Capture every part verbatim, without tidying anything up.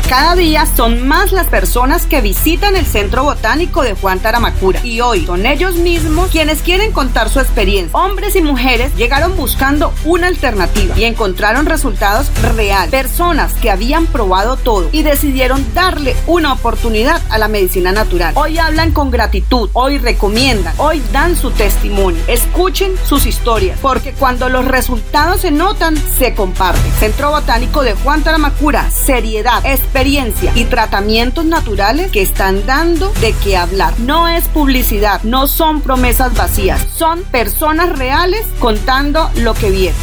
Cada día son más las personas que visitan el Centro Botánico de Juan Taramacura y hoy son ellos mismos quienes quieren contar su experiencia. Hombres y mujeres llegaron buscando una alternativa y encontraron resultados reales. Personas que habían probado todo y decidieron darle una oportunidad a la medicina natural. Hoy hablan con gratitud, hoy recomiendan, hoy dan su testimonio. Escuchen sus historias, porque cuando los resultados se notan, se comparten. Centro Botánico de Juan Taramacura, seriedad, experiencia y tratamientos naturales que están dando de qué hablar. No es publicidad, no son promesas vacías, son personas reales contando lo que vieron.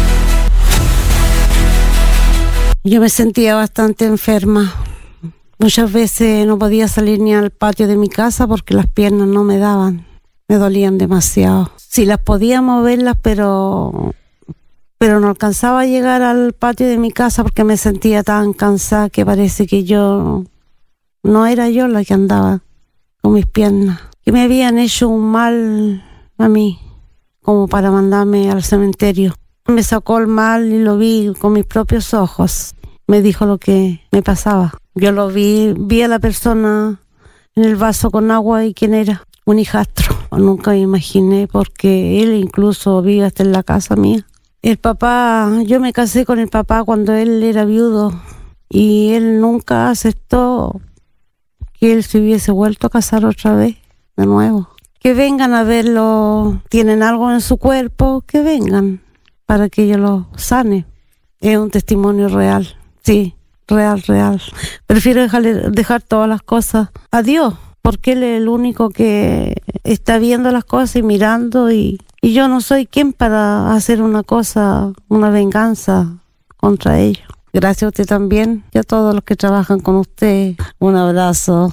Yo me sentía bastante enferma. Muchas veces no podía salir ni al patio de mi casa porque las piernas no me daban, me dolían demasiado. Sí las podía moverlas, pero, pero no alcanzaba a llegar al patio de mi casa porque me sentía tan cansada que parece que yo no era yo la que andaba con mis piernas. Que me habían hecho un mal a mí, como para mandarme al cementerio. Me sacó el mal y lo vi con mis propios ojos. Me dijo lo que me pasaba. Yo lo vi, vi a la persona en el vaso con agua y quién era, un hijastro. Nunca me imaginé porque él incluso vive hasta en la casa mía. El papá, yo me casé con el papá cuando él era viudo y él nunca aceptó que él se hubiese vuelto a casar otra vez, de nuevo. Que vengan a verlo, tienen algo en su cuerpo, que vengan para que yo lo sane. Es un testimonio real, sí. Real, real. Prefiero dejarle, dejar todas las cosas a Dios, porque Él es el único que está viendo las cosas y mirando, y, y yo no soy quien para hacer una cosa, una venganza contra ellos. Gracias a usted también y a todos los que trabajan con usted. Un abrazo.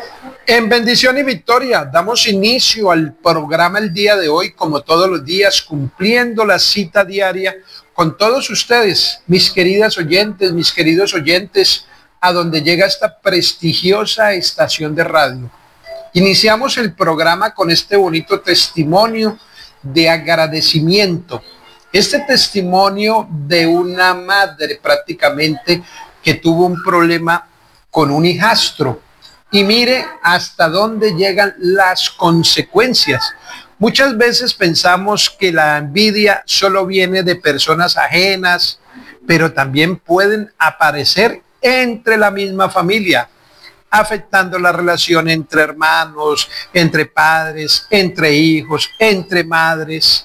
En bendición y victoria, damos inicio al programa el día de hoy, como todos los días, cumpliendo la cita diaria con todos ustedes, mis queridas oyentes, mis queridos oyentes, a donde llega esta prestigiosa estación de radio. Iniciamos el programa con este bonito testimonio de agradecimiento. Este testimonio de una madre prácticamente que tuvo un problema con un hijastro. Y mire hasta dónde llegan las consecuencias. Muchas veces pensamos que la envidia solo viene de personas ajenas, pero también pueden aparecer entre la misma familia, afectando la relación entre hermanos, entre padres, entre hijos, entre madres,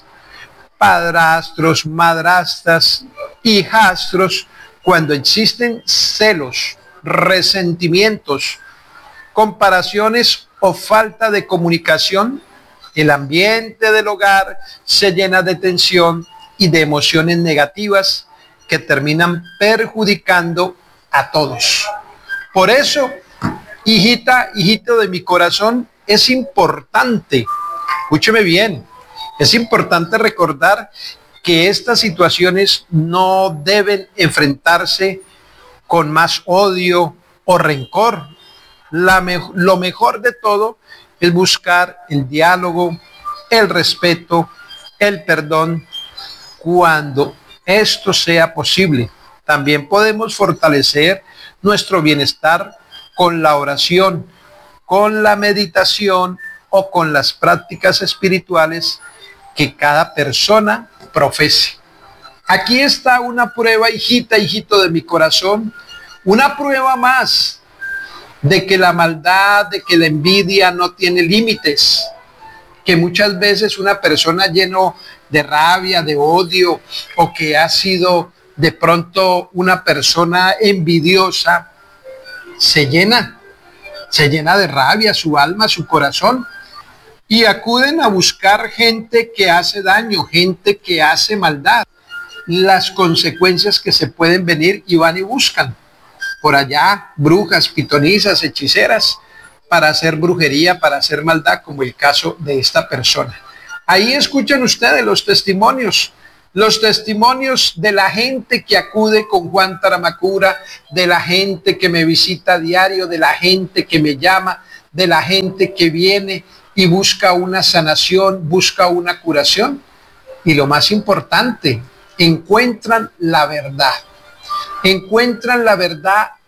padrastros, madrastas, hijastros, cuando existen celos, resentimientos, comparaciones o falta de comunicación. El ambiente del hogar se llena de tensión y de emociones negativas que terminan perjudicando a todos. Por eso, hijita, hijito de mi corazón, es importante, escúcheme bien, es importante recordar que estas situaciones no deben enfrentarse con más odio o rencor. La me- lo mejor de todo es buscar el diálogo, el respeto, el perdón, cuando esto sea posible. También podemos fortalecer nuestro bienestar con la oración, con la meditación o con las prácticas espirituales que cada persona profese. Aquí está una prueba, hijita, hijito de mi corazón, una prueba más de que la maldad, de que la envidia no tiene límites, que muchas veces una persona lleno de rabia, de odio, o que ha sido de pronto una persona envidiosa, se llena, se llena de rabia su alma, su corazón, y acuden a buscar gente que hace daño, gente que hace maldad, las consecuencias que se pueden venir, y van y buscan por allá brujas, pitonisas, hechiceras, para hacer brujería, para hacer maldad, como el caso de esta persona. Ahí escuchan ustedes los testimonios, los testimonios de la gente que acude con Juan Taramacura, de la gente que me visita a diario, de la gente que me llama, de la gente que viene y busca una sanación, busca una curación. Y lo más importante, encuentran la verdad. Encuentran la verdad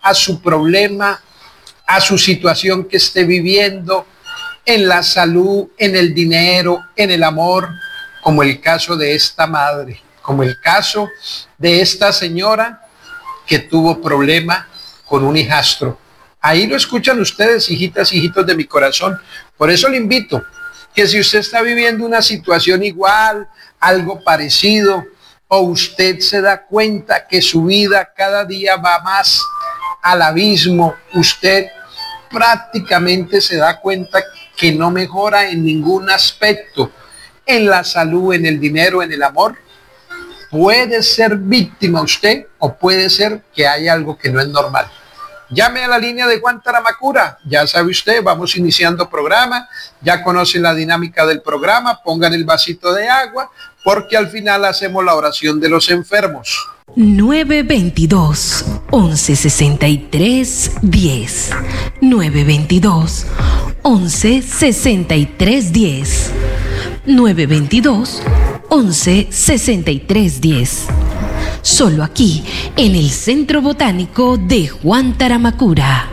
a su problema, a su situación que esté viviendo, en la salud, en el dinero, en el amor, como el caso de esta madre, como el caso de esta señora que tuvo problema con un hijastro. Ahí lo escuchan ustedes, hijitas, hijitos de mi corazón. Por eso le invito que si usted está viviendo una situación igual, algo parecido, o usted se da cuenta que su vida cada día va más al abismo, usted prácticamente se da cuenta que no mejora en ningún aspecto, en la salud, en el dinero, en el amor, puede ser víctima usted o puede ser que hay algo que no es normal. Llame a la línea de Juan Taramacura, ya sabe usted, vamos iniciando programa, ya conocen la dinámica del programa, pongan el vasito de agua, porque al final hacemos la oración de los enfermos. nueve veintidós, once sesenta y tres, diez. nueve veintidós, once sesenta y tres, diez. nueve veintidós, once sesenta y tres, diez. Solo aquí, en el Centro Botánico de Juan Taramacura.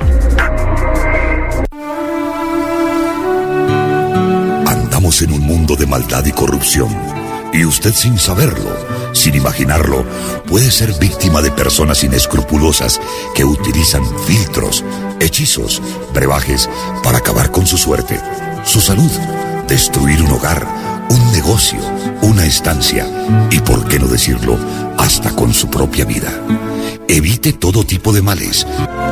Andamos en un mundo de maldad y corrupción, y usted sin saberlo, sin imaginarlo, puede ser víctima de personas inescrupulosas que utilizan filtros, hechizos, brebajes para acabar con su suerte, su salud, destruir un hogar, un negocio, una estancia y, por qué no decirlo, hasta con su propia vida. Evite todo tipo de males.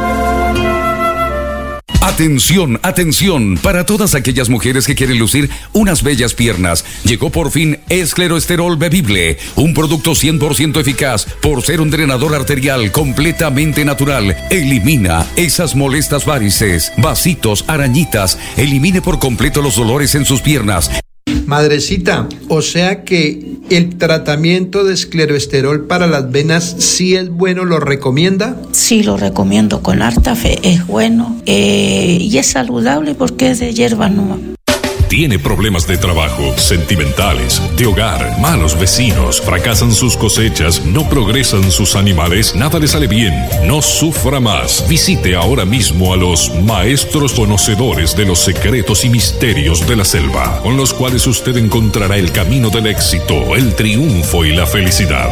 Atención, atención, para todas aquellas mujeres que quieren lucir unas bellas piernas. Llegó por fin Escleroesterol Bebible, un producto cien por ciento eficaz por ser un drenador arterial completamente natural. Elimina esas molestas varices, vasitos, arañitas, elimine por completo los dolores en sus piernas. Madrecita, o sea que el tratamiento de escleroesterol para las venas sí es bueno, ¿lo recomienda? Sí, lo recomiendo con harta fe, es bueno eh, y es saludable porque es de hierba nueva. Tiene problemas de trabajo, sentimentales, de hogar, malos vecinos, fracasan sus cosechas, no progresan sus animales, nada le sale bien. No sufra más. Visite ahora mismo a los maestros conocedores de los secretos y misterios de la selva, con los cuales usted encontrará el camino del éxito, el triunfo y la felicidad.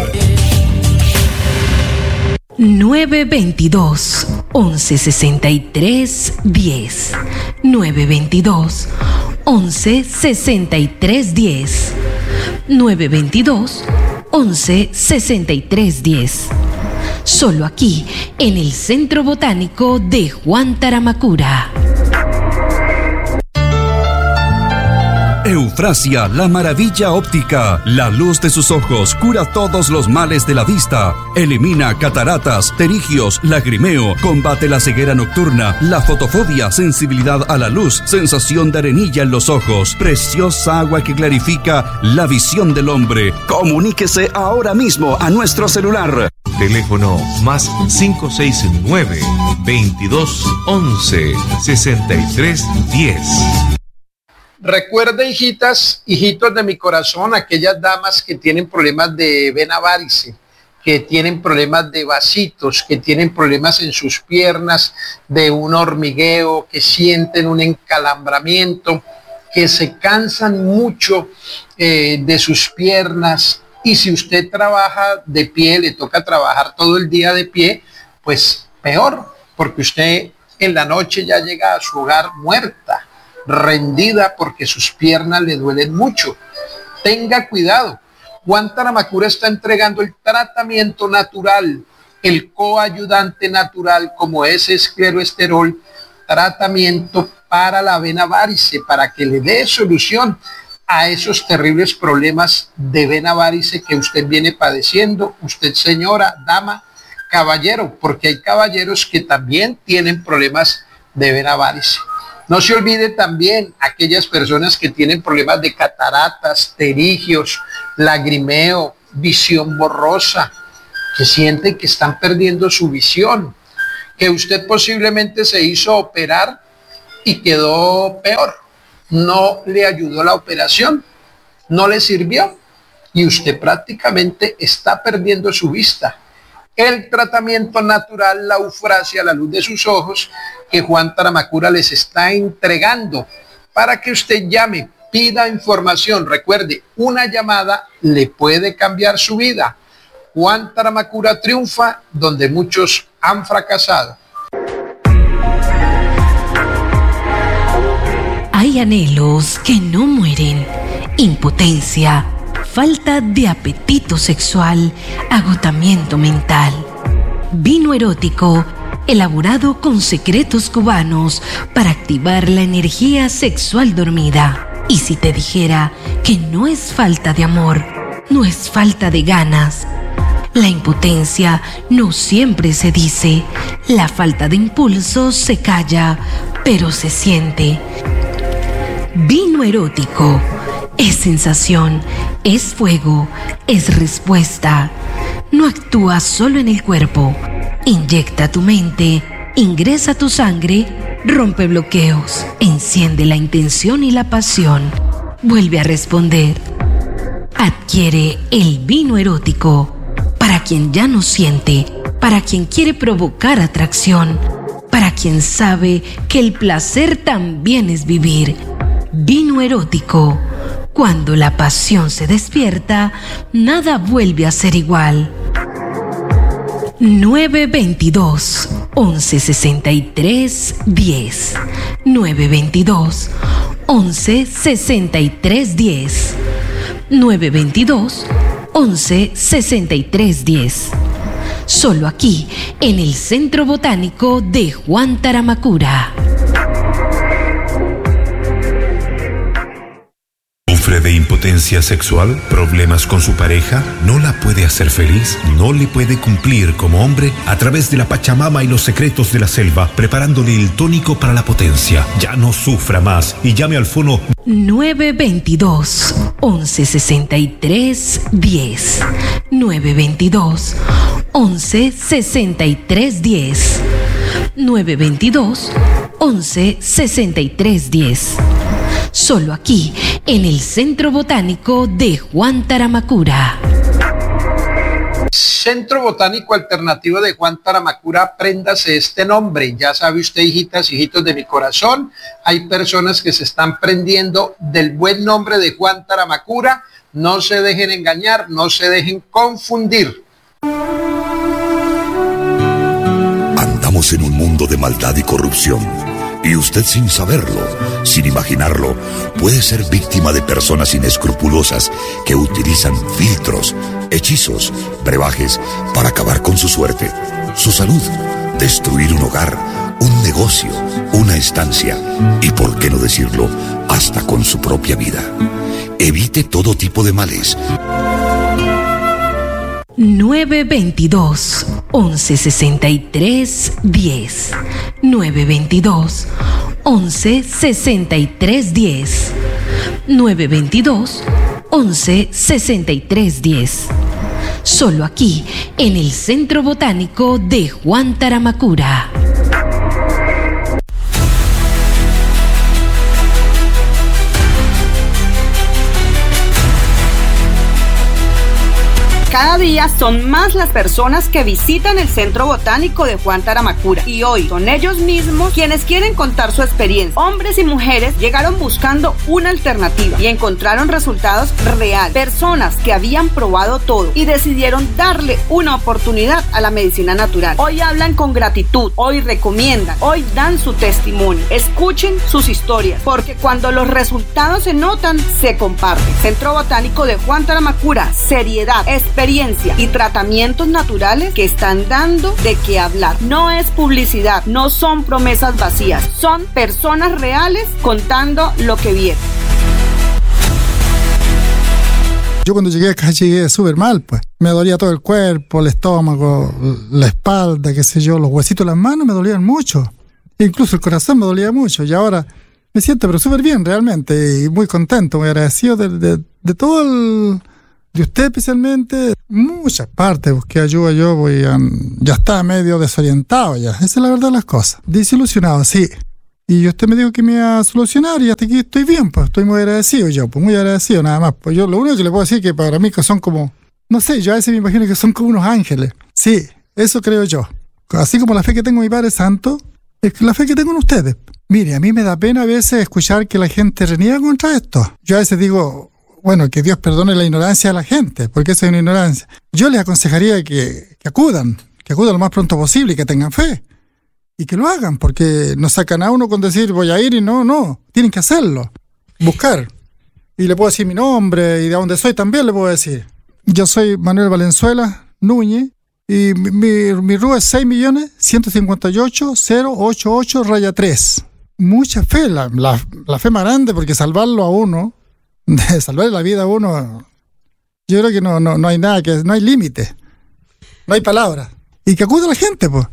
nueve veintidós, once sesenta y tres, diez. nueve veintidós, once sesenta y tres, diez. nueve veintidós, once sesenta y tres, diez. Solo aquí, en el Centro Botánico de Juan Taramacura. Eufrasia, la maravilla óptica. La luz de sus ojos cura todos los males de la vista. Elimina cataratas, pterigios, lagrimeo. Combate la ceguera nocturna, la fotofobia, sensibilidad a la luz, sensación de arenilla en los ojos. Preciosa agua que clarifica la visión del hombre. Comuníquese ahora mismo a nuestro celular. Teléfono más cinco seis nueve, veintidós, once, sesenta y tres, diez. Recuerde, hijitas, hijitos de mi corazón, aquellas damas que tienen problemas de vena varice, que tienen problemas de vasitos, que tienen problemas en sus piernas, de un hormigueo, que sienten un encalambramiento, que se cansan mucho eh, de sus piernas. Y si usted trabaja de pie, le toca trabajar todo el día de pie, pues peor, porque usted en la noche ya llega a su hogar muerta, rendida, porque sus piernas le duelen mucho. Tenga cuidado. Juan Taramacura está entregando el tratamiento natural, el coayudante natural, como es escleroesterol, tratamiento para la vena varice, para que le dé solución a esos terribles problemas de vena varice que usted viene padeciendo, usted señora, dama, caballero, porque hay caballeros que también tienen problemas de vena varice. No se olvide también aquellas personas que tienen problemas de cataratas, pterigios, lagrimeo, visión borrosa, que sienten que están perdiendo su visión, que usted posiblemente se hizo operar y quedó peor. No le ayudó la operación, no le sirvió y usted prácticamente está perdiendo su vista. el tratamiento natural, la eufrasia a la luz de sus ojos, que Juan Taramacura les está entregando para que usted llame, pida información. Recuerde, una llamada le puede cambiar su vida. Juan Taramacura triunfa donde muchos han fracasado. Hay anhelos que no mueren, impotencia, falta de apetito sexual, agotamiento mental. Vino erótico, elaborado con secretos cubanos para activar la energía sexual dormida. Y si te dijera que no es falta de amor, no es falta de ganas. La impotencia no siempre se dice, la falta de impulso se calla, pero se siente. Vino erótico es sensación, es fuego, es respuesta. No actúa solo en el cuerpo, inyecta tu mente, ingresa tu sangre, rompe bloqueos, enciende la intención y la pasión, vuelve a responder. Adquiere el vino erótico para quien ya no siente, para quien quiere provocar atracción, para quien sabe que el placer también es vivir. Vino erótico. Cuando la pasión se despierta, nada vuelve a ser igual. nueve veintidós, once sesenta y tres, diez. nueve veintidós, once sesenta y tres, diez. nueve veintidós, once sesenta y tres, diez. Solo aquí, en el Centro Botánico de Juan Taramacura. ¿Sufre de impotencia sexual? ¿Problemas con su pareja? ¿No la puede hacer feliz? ¿No le puede cumplir como hombre? A través de la Pachamama y los secretos de la selva, preparándole el tónico para la potencia. Ya no sufra más y llame al fono nueve veintidós, once sesenta y tres, diez. nueve veintidós, once sesenta y tres, diez. nueve veintidós, once sesenta y tres, diez. Solo aquí, en el Centro Botánico de Juan Taramacura. Centro Botánico Alternativo de Juan Taramacura, apréndase este nombre. Ya sabe usted, hijitas, hijitos de mi corazón, hay personas que se están prendiendo del buen nombre de Juan Taramacura. No se dejen engañar, no se dejen confundir. Andamos en un mundo de maldad y corrupción. Y usted, sin saberlo, sin imaginarlo, puede ser víctima de personas inescrupulosas que utilizan filtros, hechizos, brebajes para acabar con su suerte, su salud, destruir un hogar, un negocio, una estancia y, por qué no decirlo, hasta con su propia vida. Evite todo tipo de males. nueve veintidós, once sesenta y tres, diez. nueve veintidós, once sesenta y tres, diez. nueve veintidós, once sesenta y tres, diez. Solo aquí, en el Centro Botánico de Juan Taramacura. Cada día son más las personas que visitan el Centro Botánico de Juan Taramacura y hoy son ellos mismos quienes quieren contar su experiencia. Hombres y mujeres llegaron buscando una alternativa y encontraron resultados reales. Personas que habían probado todo y decidieron darle una oportunidad a la medicina natural. Hoy hablan con gratitud, hoy recomiendan, hoy dan su testimonio. Escuchen sus historias, porque cuando los resultados se notan, se comparten. Centro Botánico de Juan Taramacura, seriedad, experiencia y tratamientos naturales que están dando de qué hablar. No es publicidad, no son promesas vacías, son personas reales contando lo que vieron. Yo cuando llegué acá llegué súper mal, pues. Me dolía todo el cuerpo, el estómago, la espalda, qué sé yo, los huesitos de las manos me dolían mucho. Incluso el corazón me dolía mucho. Y ahora me siento pero súper bien realmente y muy contento, muy agradecido de, de, de todo el... de usted especialmente, muchas partes busqué ayuda, yo voy a, ya estaba medio desorientado ya, esa es la verdad de las cosas, desilusionado, sí, y usted me dijo que me iba a solucionar y hasta aquí estoy bien, pues estoy muy agradecido yo, pues muy agradecido nada más, pues yo lo único que le puedo decir es que para mí que son como, no sé, yo a veces me imagino que son como unos ángeles, sí, Eso creo yo. Así como la fe que tengo en mi Padre Santo, es la fe que tengo en ustedes. Mire, a mí me da pena a veces escuchar que la gente reniega contra esto. Yo a veces digo, bueno, que Dios perdone la ignorancia de la gente, porque eso es una ignorancia. Yo les aconsejaría que, que acudan, que acudan lo más pronto posible y que tengan fe. Y que lo hagan, porque no sacan a uno con decir voy a ir y no, no. Tienen que hacerlo, buscar. Y le puedo decir mi nombre y de dónde soy también le puedo decir. Yo soy Manuel Valenzuela Núñez y mi, mi, mi R U es seis millones ciento cincuenta y ocho mil ochenta y ocho raya tres. Mucha fe, la, la, la fe más grande, porque salvarlo a uno, de salvar la vida a uno, yo creo que no, no, no hay nada, que no hay límite, no hay palabras. Y que acude la gente, pues.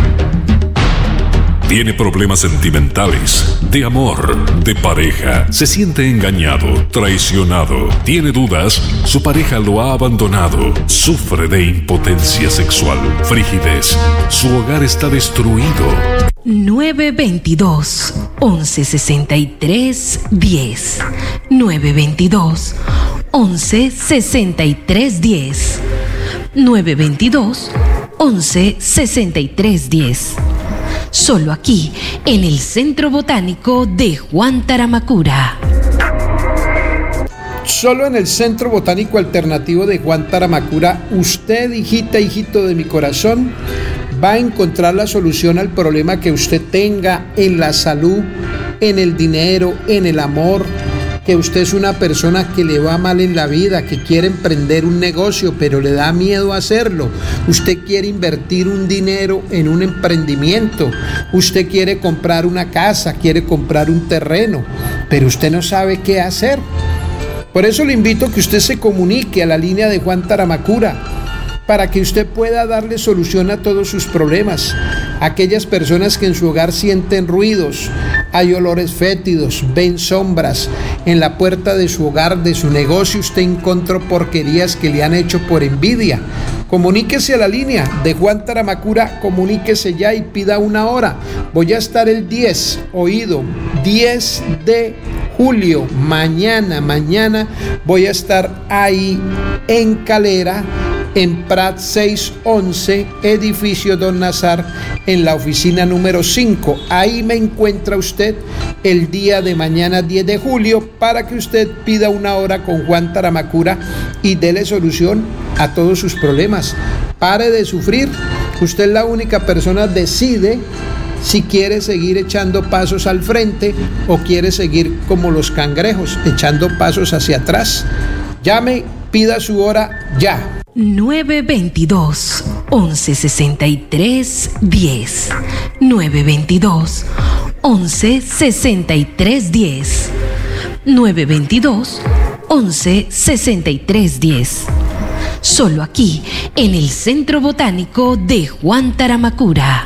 Tiene problemas sentimentales, de amor, de pareja. Se siente engañado, traicionado. Tiene dudas, su pareja lo ha abandonado. Sufre de impotencia sexual, frigidez. Su hogar está destruido. nueve veintidós, once sesenta y tres, diez. nueve veintidós, once sesenta y tres, diez. nueve veintidós, once sesenta y tres, diez. Solo aquí, en el Centro Botánico de Juan Taramacura. Solo en el Centro Botánico Alternativo de Juan Taramacura, usted, hijita, hijito de mi corazón, va a encontrar la solución al problema que usted tenga en la salud, en el dinero, en el amor, que usted es una persona que le va mal en la vida, que quiere emprender un negocio, pero le da miedo hacerlo. Usted quiere invertir un dinero en un emprendimiento. Usted quiere comprar una casa, quiere comprar un terreno, pero usted no sabe qué hacer. Por eso le invito a que usted se comunique a la línea de Juan Taramacura, para que usted pueda darle solución a todos sus problemas. Aquellas personas que en su hogar sienten ruidos, hay olores fétidos, ven sombras en la puerta de su hogar, de su negocio, usted encontró porquerías que le han hecho por envidia. Comuníquese a la línea de Juan Taramacura, comuníquese ya y pida una hora. Voy a estar el diez, oído, diez de julio, mañana, mañana voy a estar ahí en Calera, en Prat seiscientos once, edificio Don Nazar, en la oficina número cinco. Ahí me encuentra usted el día de mañana diez de julio para que usted pida una hora con Juan Taramacura y dele solución a todos sus problemas. Pare de sufrir. Usted es la única persona, decide si quiere seguir echando pasos al frente o quiere seguir como los cangrejos, echando pasos hacia atrás. Llame, pida su hora ya. nueve veintidós, once sesenta y tres, diez. nueve veintidós, once sesenta y tres, diez. nueve veintidós, once sesenta y tres, diez. Solo aquí, en el Centro Botánico de Juan Taramacura.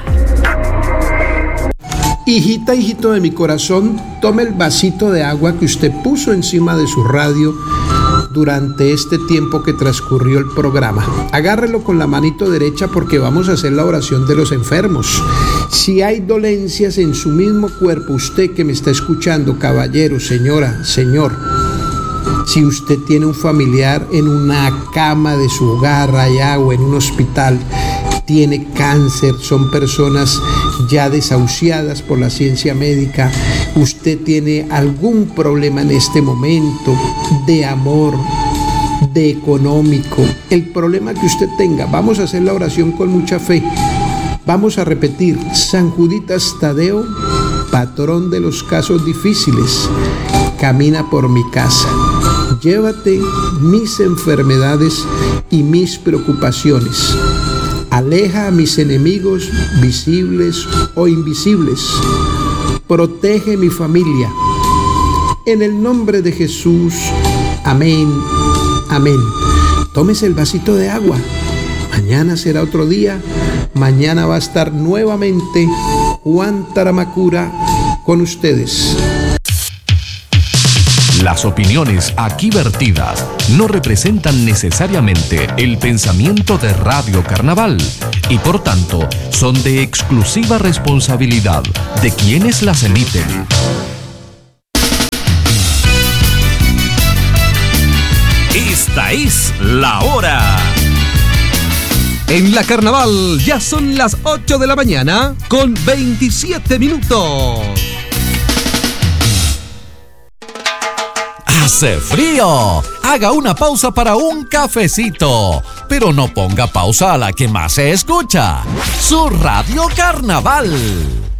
Hijita, hijito de mi corazón, tome el vasito de agua que usted puso encima de su radio durante este tiempo que transcurrió el programa. Agárrelo con la manito derecha porque vamos a hacer la oración de los enfermos. Si hay dolencias en su mismo cuerpo, usted que me está escuchando, caballero, señora, señor, si usted tiene un familiar en una cama de su hogar allá o en un hospital, tiene cáncer, son personas ya desahuciadas por la ciencia médica, usted tiene algún problema en este momento de amor, de económico, el problema que usted tenga, vamos a hacer la oración con mucha fe. Vamos a repetir: San Juditas Tadeo, patrón de los casos difíciles, camina por mi casa. Llévate mis enfermedades y mis preocupaciones. Aleja a mis enemigos visibles o invisibles. Protege mi familia. En el nombre de Jesús. Amén. Amén. Tómese el vasito de agua. Mañana será otro día. Mañana va a estar nuevamente Juan Taramacura con ustedes. Las opiniones aquí vertidas no representan necesariamente el pensamiento de Radio Carnaval y por tanto son de exclusiva responsabilidad de quienes las emiten. Esta es la hora. En la Carnaval ya son las ocho de la mañana con veintisiete minutos. Hace frío. Haga una pausa para un cafecito, pero no ponga pausa a la que más se escucha. Su Radio Carnaval.